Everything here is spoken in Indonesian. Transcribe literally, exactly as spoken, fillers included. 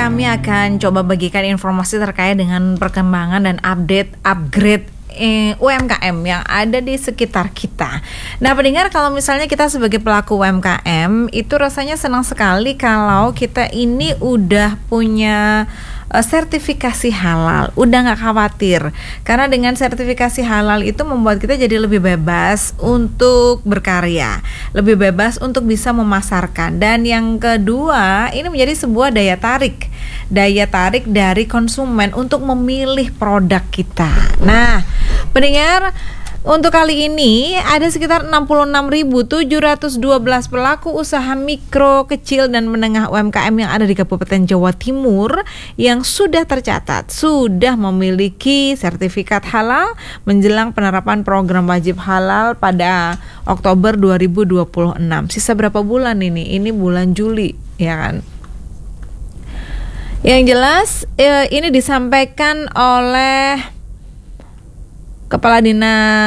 kami akan coba bagikan informasi terkait dengan perkembangan dan update upgrade U M K M yang ada di sekitar kita. Nah, pendengar, kalau misalnya kita sebagai pelaku U M K M itu rasanya senang sekali kalau kita ini udah punya uh, sertifikasi halal, udah nggak khawatir, karena dengan sertifikasi halal itu membuat kita jadi lebih bebas untuk berkarya, lebih bebas untuk bisa memasarkan, dan yang kedua ini menjadi sebuah daya tarik daya tarik dari konsumen untuk memilih produk kita. Nah, pendengar, untuk kali ini ada sekitar enam puluh enam ribu tujuh ratus dua belas pelaku usaha mikro, kecil, dan menengah U M K M yang ada di Kabupaten Jawa Timur yang sudah tercatat sudah memiliki sertifikat halal menjelang penerapan program wajib halal pada Oktober dua ribu dua puluh enam. Sisa berapa bulan ini? Ini bulan Juli, ya kan? Yang jelas eh, ini disampaikan oleh Kepala Dinas